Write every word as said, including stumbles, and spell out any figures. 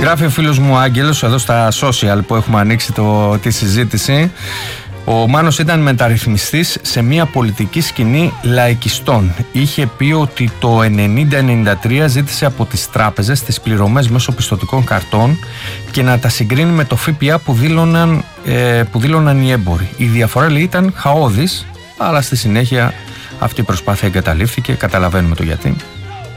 Γράφει ο φίλος μου Άγγελος εδώ στα social που έχουμε ανοίξει το, τη συζήτηση. Ο Μάνος ήταν μεταρρυθμιστής σε μια πολιτική σκηνή λαϊκιστών. Είχε πει ότι το ενενήντα ενενήντα τρία ζήτησε από τις τράπεζες τις πληρωμές μέσω πιστωτικών καρτών και να τα συγκρίνει με το ΦΠΑ που δήλωναν, ε, που δήλωναν οι έμποροι. Η διαφορά, λέει, ήταν χαόδης, αλλά στη συνέχεια αυτή η προσπάθεια εγκαταλείφθηκε. Καταλαβαίνουμε το γιατί.